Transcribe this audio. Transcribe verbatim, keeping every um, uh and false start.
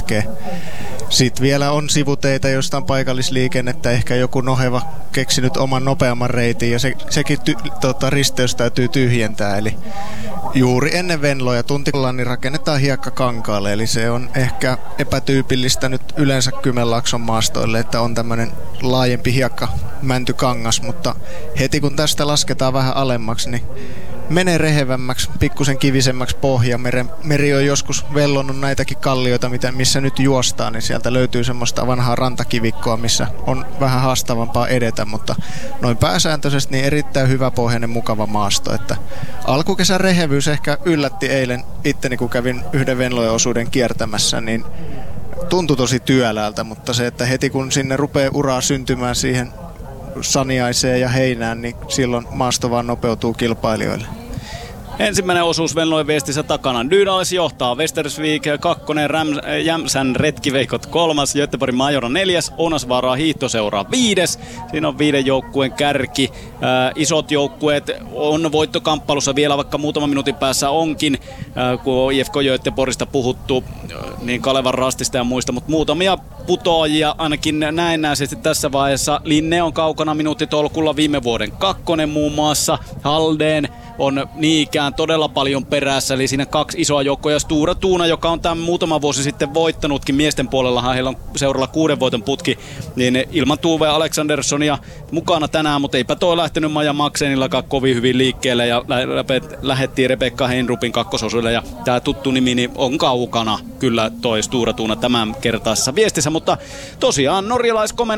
putkeen. Sitten vielä on sivuteitä, joista on paikallisliikennettä, ehkä joku noheva keksinyt oman nopeamman reitin ja se, sekin ty, tota, risteys täytyy tyhjentää. Eli juuri ennen Venloja tuntilla niin rakennetaan hiekkakankaalle, eli se on ehkä epätyypillistä nyt yleensä Kymenlaakson maastoille, että on tämmöinen laajempi hiekka mäntykangas, mutta heti kun tästä lasketaan vähän alemmaksi, niin menee rehevämmäksi, pikkusen kivisemmäksi pohja. Meri, meri on joskus vellonnut näitäkin kallioita, mitä, missä nyt juostaan, niin sieltä löytyy semmoista vanhaa rantakivikkoa, missä on vähän haastavampaa edetä, mutta noin pääsääntöisesti niin erittäin hyvä pohjainen, mukava maasto. Että alkukesän rehevyys ehkä yllätti eilen itteni, kun kävin yhden Venlojen osuuden kiertämässä, niin tuntui tosi työläältä, mutta se, että heti kun sinne rupeaa uraa syntymään siihen Saniaiseen ja Heinään, niin silloin maasto vaan nopeutuu kilpailijoille. Ensimmäinen osuus Venlojen viestissä takana. Dynales johtaa, Västersvik kakkonen, Räm- Jämsän retkiveikot kolmas, Göteborgin Majora neljäs, Ounasvaaraa hiihto seuraa viides. Siinä on viiden joukkueen kärki. Äh, isot joukkueet on voittokamppailussa vielä, vaikka muutaman minuutin päässä onkin, äh, kun on I F K Göteborgista puhuttu, äh, niin Kalevan Rastista ja muista, mutta muutamia putoajia ainakin näennäisesti tässä vaiheessa. Linne on kaukana minuuttitolkulla, viime vuoden kakkonen muun muassa. Haldén on niinkään todella paljon perässä, eli siinä kaksi isoa joukkoa, ja Stura Tuuna, joka on tämän muutama vuosi sitten voittanutkin, miesten puolellahan heillä on seuralla kuuden voiton putki, niin ilman Tuve Aleksanderssonia mukana tänään, mutta eipä toi lähtenyt Maja Maksenillakaan kovin hyvin liikkeelle, ja lä- lähettiin Rebekka Heinrupin kakkososuudelle, ja tämä tuttu nimi niin on kaukana kyllä toi Stura Tuuna tämän kertaisessa viestissä, mutta tosiaan norjalaiskomen